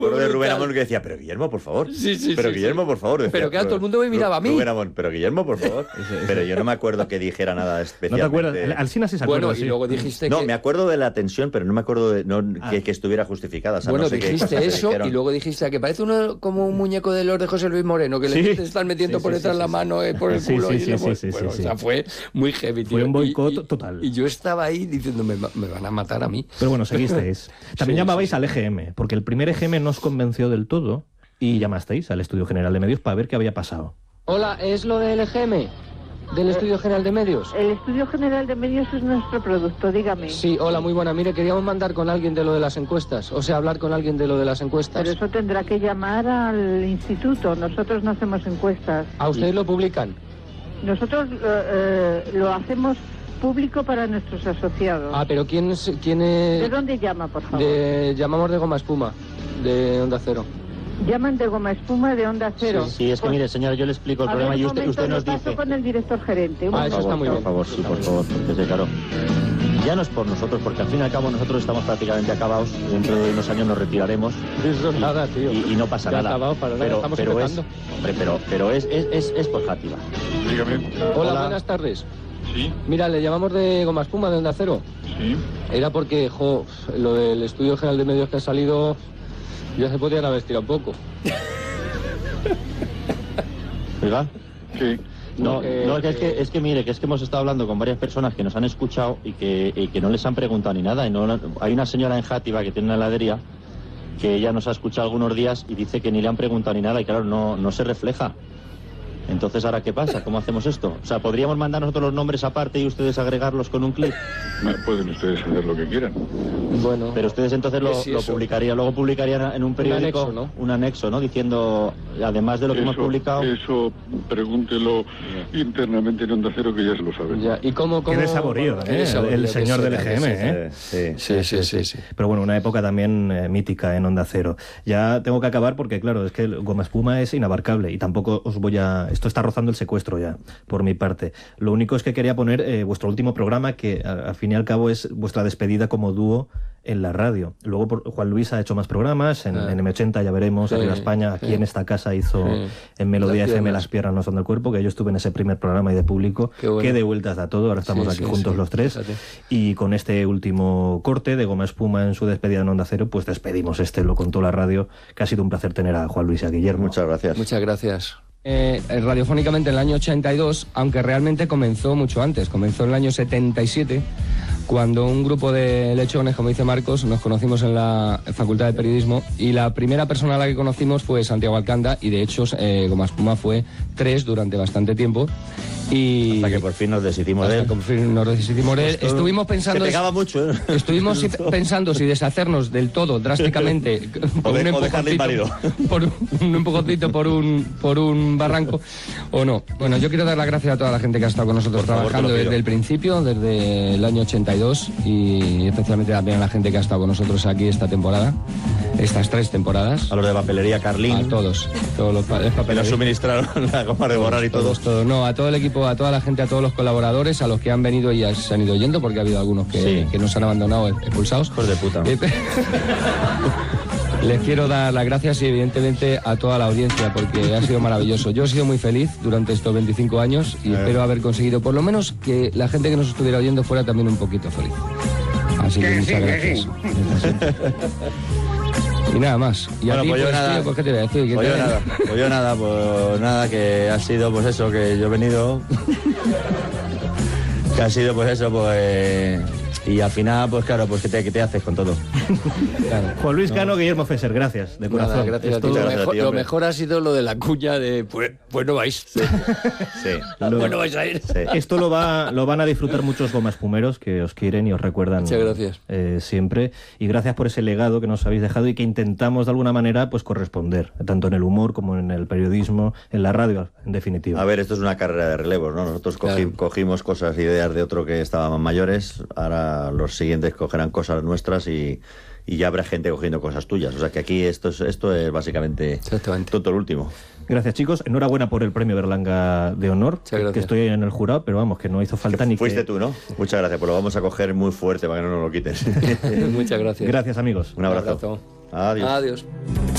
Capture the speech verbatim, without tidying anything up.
Por de Rubén Amón que decía, pero Guillermo, por favor. Sí, sí, pero sí, Guillermo, sí. por favor. Decía, pero que todo el mundo me miraba a mí. Rubén Amón, pero Guillermo, por favor. Pero yo no me acuerdo que dijera nada especial. ¿No te acuerdas? Alsina sí se acuerda. Bueno, sí. y luego dijiste No, que... me acuerdo de la tensión, pero no me acuerdo de no, Ah. que, que estuviera justificada. O sea, Bueno, no sé qué dijiste cosas se eso dijeron. y luego dijiste que parece uno como un muñeco de los de José Luis Moreno, que Sí. le te están metiendo Sí, por sí, detrás sí, la sí. mano eh, por el Sí, culo. sí, y sí, le- sí, sí, bueno, sí, o sea, sí. fue muy heavy, tío. Fue un boicot Y- y- total. Y yo estaba ahí diciendo, me, me van a matar a mí. Pero bueno, seguisteis. También Sí, llamabais sí, sí. al E G M, porque el primer E G M no os convenció del todo y llamasteis al Estudio General de Medios para ver qué había pasado. Hola, ¿es lo del E G M? ¿Del Estudio General de Medios? El Estudio General de Medios es nuestro producto, dígame. Sí, hola, muy buena. Mire, queríamos mandar con alguien de lo de las encuestas, o sea, hablar con alguien de lo de las encuestas. Pero eso tendrá que llamar al instituto. Nosotros no hacemos encuestas. ¿A ustedes lo publican? Nosotros eh, eh, lo hacemos público para nuestros asociados. Ah, pero ¿quién es...? Quién es... ¿De dónde llama, por favor? De... Llamamos de Goma Espuma, de Onda Cero. Llaman de Goma Espuma de Onda Cero. Sí, es que Pues, mire, señora, yo le explico el a problema ver, y un usted, momento, usted nos lo paso dice... con el director gerente. Un Ah, eso momento. está muy bien. Por favor, sí, por favor, porque sí, claro. Ya no es por nosotros, porque al fin y al cabo nosotros estamos prácticamente acabados. Dentro de unos años nos retiraremos. Eso nada, tío. Y, y no pasa Ya nada. acabado para nada, pero estamos pero es, empezando. hombre, pero, pero es, es, es, es por Játiva. Dígame. Hola, Hola. buenas tardes. Sí, Mira, le llamamos de Goma Espuma, de Onda Cero. sí. Era porque, jo, lo del Estudio General de Medios que ha salido, ya se podían haber estirado un poco. ¿Verdad? Sí. No, Eh, no, que es que, es que mire, que es que hemos estado hablando con varias personas que nos han escuchado y que, y que no les han preguntado ni nada. Y no, hay una señora en Játiva que tiene una heladería que ella nos ha escuchado algunos días y dice que ni le han preguntado ni nada y claro, no, no se refleja. Entonces, ¿ahora qué pasa? ¿Cómo hacemos esto? O sea, ¿podríamos mandar nosotros los nombres aparte y ustedes agregarlos con un clic? Me- Pueden ustedes hacer lo que quieran. Bueno, Pero ustedes entonces lo, Sí, sí, lo eso. publicarían, luego publicarían en un periódico anexo, ¿no? un anexo, ¿no? Diciendo, además de lo que hemos Eso- publicado... Eso pregúntelo internamente en Onda Cero, que ya se lo saben. ya. ¿Y cómo, cómo... Qué desaborío, Qué ¿eh? desaborío El que señor será, del E G M, que ¿eh? Sí, Sí, sí, sí, sí. Pero bueno, una época también eh, mítica en Onda Cero. Ya tengo que acabar porque, claro, es que el Goma Espuma es inabarcable y tampoco os voy a... Esto está rozando el secuestro ya, por mi parte. Lo único es que quería poner eh, vuestro último programa, que a- al fin y al cabo es vuestra despedida como dúo en la radio. Luego por- Juan Luis ha hecho más programas, en, Ah. en M ochenta ya veremos, Sí, Arriba España, aquí sí. en esta casa hizo Sí. en Melodía Las F M piernas. Las piernas no son del cuerpo, que yo estuve en ese primer programa y de público. Qué bueno. Qué de vueltas da todo, ahora estamos Sí, aquí sí, juntos sí. los tres. Fíjate. Y con este último corte de Goma Espuma en su despedida en Onda Cero, pues despedimos este, lo contó la radio, que ha sido un placer tener a Juan Luis y a Guillermo. Muchas gracias. Muchas gracias. Eh, radiofónicamente en el año ochenta y dos, aunque realmente comenzó mucho antes, comenzó en el año setenta y siete, cuando un grupo de lechones, como dice Marcos, nos conocimos en la Facultad de Periodismo y la primera persona a la que conocimos fue Santiago Alcanda y de hecho eh, Goma Espuma fue tres durante bastante tiempo. Y Hasta que por fin nos deshicimos de hasta él. que por fin nos deshicimos de él. Esto- Estuvimos pensando... Que pegaba mucho, ¿eh? Estuvimos si- pensando si deshacernos del todo, drásticamente, por de- un o dejarle empujoncito, por un, un empujoncito por un, por un barranco, o no. Bueno, yo quiero dar las gracias a toda la gente que ha estado con nosotros Por favor, trabajando te lo pido. desde el principio, desde el año ochenta y dos, y especialmente también a la gente que ha estado con nosotros aquí esta temporada, estas tres temporadas. A los de papelería Carlín, A todos, todos los pa- que nos papelería. suministraron la goma de borrar y todo. Todos, todos. No, a todo el equipo, a toda la gente, a todos los colaboradores, a los que han venido y ya se han ido yendo, porque ha habido algunos que, Sí. que nos han abandonado, expulsados. Hijos de puta. Eh, Les quiero dar las gracias y evidentemente a toda la audiencia porque ha sido maravilloso. Yo he sido muy feliz durante estos veinticinco años y Eh. espero haber conseguido por lo menos que la gente que nos estuviera oyendo fuera también un poquito feliz. Así que muchas gracias. Y nada más. Y a Bueno, ti, pues yo pues, nada. tío, pues, ¿qué te voy a decir? Que Pues yo te- nada, pues yo nada, pues nada, que ha sido pues eso, que yo he venido, que ha sido pues eso, pues... Y al final, pues claro, pues ¿qué te, qué te haces con todo? Claro. Juan Luis Cano, Guillermo Fesser, gracias, de corazón. Nada, gracias a Esto- ti. Lo Muchas gracias a mejor, ti, lo hombre. mejor ha sido lo de la cuña de pues, pues no vais. Sí. Pues no vais a ir. Sí. Esto lo, va, lo van a disfrutar muchos Goma Espumeros que os quieren y os recuerdan Muchas gracias. eh, siempre. Y gracias por ese legado que nos habéis dejado y que intentamos de alguna manera pues corresponder, tanto en el humor como en el periodismo, en la radio, en definitiva. A ver, esto es una carrera de relevos, ¿no? Nosotros cogí- Claro. cogimos cosas, ideas de otro que estaban mayores, ahora los siguientes cogerán cosas nuestras y, y ya habrá gente cogiendo cosas tuyas. O sea que aquí esto es, esto es básicamente Exactamente. todo el último. Gracias, chicos. Enhorabuena por el premio Berlanga de honor, Muchas gracias. que estoy en el jurado, pero vamos, que no hizo falta ni Fuiste que... tú, ¿no? Muchas gracias, pues lo vamos a coger muy fuerte para que no nos lo quiten. Muchas gracias. Gracias, amigos. Un abrazo. Un abrazo. Adiós. Adiós.